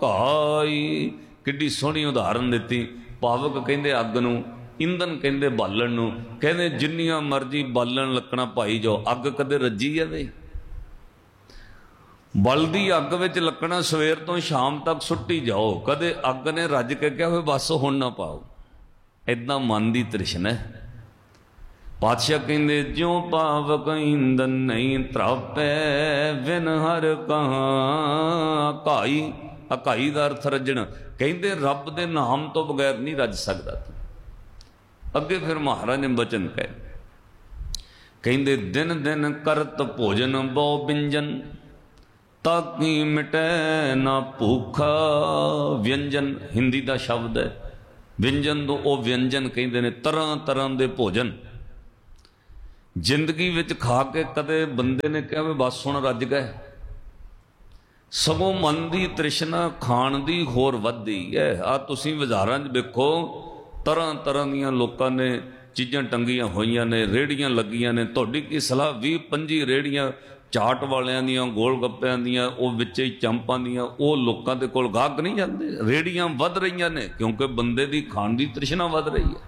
घाई। किड्डी सोहनी उदाहरण दिती। पावक कहंदे अग नूं, ईंधन कहंदे बालन नूं। कहंदे जिन्नियां मर्जी बालन लकड़ा पाई जाओ, अग कदे रजी जावे? बलदी अग विच लकड़ा सवेर तो शाम तक सुट्टी जाओ, कदे अग ने रज के क्या होए बस हुण ना पाओ। इदां मन दी तृष्णा है। पातशाह कहंदे ज्यों पावक ईंधन नहीं त्रापै, विन हर कहाँ घाई। अकाई दा अर्थ रजण। कहंदे रब दे नाम तो बगैर नहीं रज सकदा तू। अगे फिर महाराज ने बचन कहे, कहंदे दिन दिन करत भोजन बहु व्यंजन, ताकि मिटै ना भूखा। व्यंजन हिंदी का शब्द है। व्यंजन तो वह व्यंजन कहते हैं तरह तरह के भोजन। जिंदगी विच खा के कदे बंदे ने कहा भी बस हुण रज गए। सगों मन की तृष्णा खाण दी होर वधदी है। आ तुसीं बाज़ारां च वेखो, तरह तरह दियां लोकां ने चीज़ां टंगियां होईयां ने, रेहड़ियां लगियां ने। तुहाडी की सलाह 20-25 रेहड़ियां चाट वालियां दियां, गोल गप्पियां दियां, वो विच चंपां दियां, वो लोकां दे कोल गाहक नहीं जांदे। रेहड़ियां वध रहीआं ने क्योंकि बंदे दी खाण दी तृष्णा वध रही है।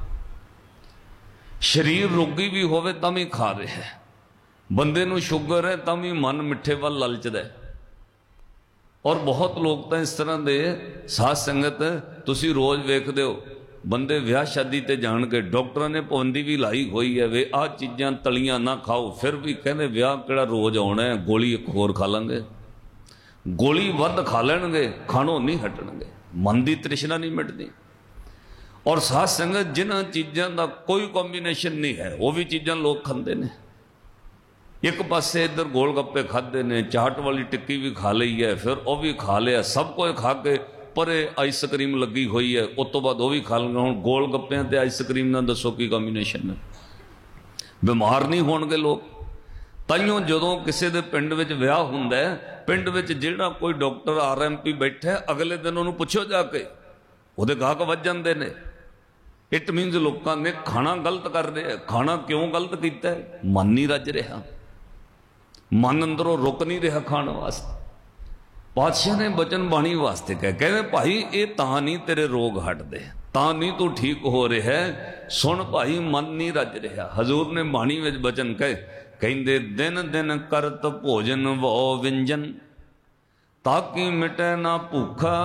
शरीर रोगी भी होवे तां भी खा रहा है। बंदे नूं शुगर है तां भी मन मिठे वल ललचदा है। और बहुत लोग तो इस तरह के साध संगत तुसी रोज़ वेखदे हो, बंदे ब्याह शादी ते जान के डॉक्टर ने पाबंदी भी लाई हुई है वे आ चीज़ां तलियां ना खाओ, फिर भी कहते ब्याह किहड़ा रोज़ आना है, गोली एक होर खा लेंगे। गोली वध खा लेंगे, खाणों नहीं हटणगे, मन की तृष्णा नहीं मिटती। और साध संगत जिन्हां चीज़ों का कोई कॉम्बीनेशन नहीं है, वो भी चीज़ां लोग खांदे ने। एक पासे इधर गोल गप्पे खाधे ने, चाट वाली टिक्की भी खा ली है, फिर वह भी खा लिया, सब कुछ खा के परे आइसक्रीम लगी हुई है, उस तो बाद वह भी खा लेंगे। हुण गोल गप्पियां ते आइसक्रीम ना दसो की कॉम्बीनेशन है। बीमार नहीं होणगे लोग। ताइयों जदों किसी दे पिंड विच विआह हुंदा है, पिंड विच जिहड़ा कोई डॉक्टर RMP बैठा है, अगले दिन उन्होंने पुछो जाके, उहदे गाहक वध जांदे ने। इट मीनस लोगों ने खाना गलत कर रहे हैं। खाना क्यों गलत किया है? मन नहीं रज रहा, मन अंदरों रुक नहीं रहा खाने वास्ते। पातशाह ने बचन बाणी वास्ते कहते भाई ये तां नहीं तेरे रोग हटते, तां नहीं तू ठीक हो रहा है। सुन भाई मन नहीं रज रहा। हजूर ने बाणी में बचन कहे, कहते दिन दिन करत भोजन वो व्यंजन, ताकि मिटे ना भूखा।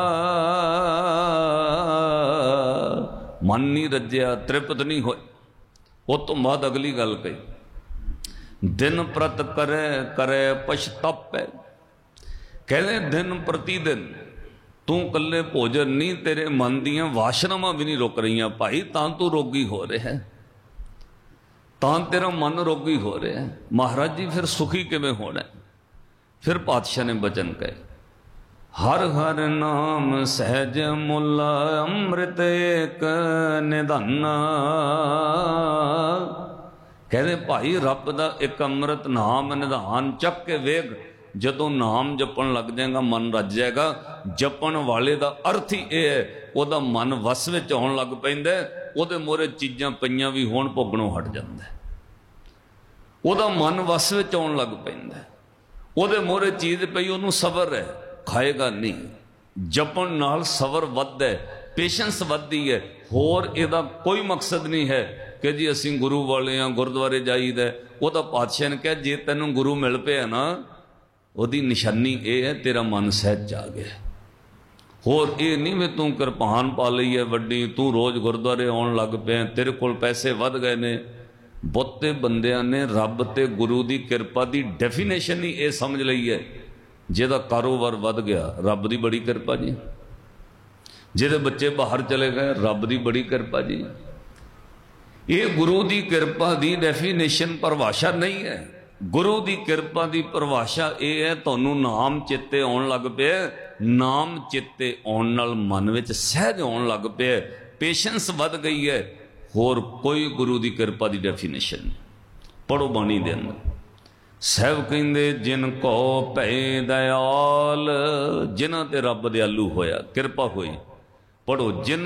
मन नहीं रज्या, तृप्त नहीं हो। उस तो बाद अगली गल कही, दिन प्रत करे करे पछतापे। कहते दिन प्रति दिन तू कल्ले भोजन नहीं, तेरे मन दियां वासनावां भी नहीं रुक रही भाई, तां तू रोगी हो रहा है, तां तेरा मन रोगी हो रहा है। महाराज जी फिर सुखी किवें होना? फिर पातशाह ने बचन कहे, हर हर नाम सहज मुल अमृत एक निधाना। कहते भाई रब दा एक अमृत नाम निधान चक के वेग। जदों नाम जपन लग जाएगा मन रज जाएगा। जपन वाले का अर्थ ही यह है, वह मन वस विच आउण लग पैंदा, उहदे मोहरे चीज़ां पईयां भी होण भोगणों हट जांदा है। वह मन वस विच आउण लग पैंदा, उहदे मोहरे चीज़ पई उहनूं सबर है, खाएगा नहीं। जपन नाल सबर वधदा है, पेशेंस वधदी है। होर इहदा कोई मकसद नहीं है कि जी असीं गुरु वाले हाँ, गुरुद्वारे जाईदा। वह पातशाह ने कहा जे तैनूं गुरु मिल पिया ना, ਉਹਦੀ निशानी ये है तेरा मन सहज जा गया। होर ये नहीं भी तू किरपान पा लई है वड्डी, तू रोज़ गुरुद्वारे आउण लग पिया, तेरे कोल पैसे वध गए ने। बहुते बंदियां ने रब ते गुरु की किरपा की डेफिनेशन ही ये समझ लई है, जिहदा कारोबार वध गया रब की बड़ी किरपा जी, जिहदे बच्चे बाहर चले गए रब की बड़ी किरपा जी। ये गुरु की किरपा की डेफिनेशन परिभाषा नहीं है। गुरु की किरपा की परिभाषा यह है, तुहानूं नाम चेते आउण लग पिया, नाम चेते आउण नाल मन विच सहज आउण लग पिया, पेशेंस वध गई है। होर कोई गुरु की किरपा की डेफिनेशन नहीं। पढ़ो बाणी दे अंदर साहब कहंदे जिन को भै दयाल, जिन्हां ते रब दयालु होया, किरपा हुई। पढ़ो जिन